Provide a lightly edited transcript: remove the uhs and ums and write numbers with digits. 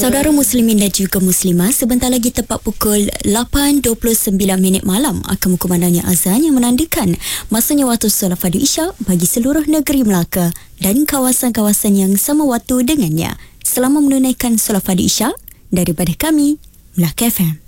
Saudara muslimin dan juga muslimah, sebentar lagi tepat pukul 8.29 malam akan berkumandangnya azan yang menandakan masanya waktu solat fardu Isyak bagi seluruh negeri Melaka dan kawasan-kawasan yang sama waktu dengannya. Selamat menunaikan solat fardu Isyak daripada kami, Melaka FM.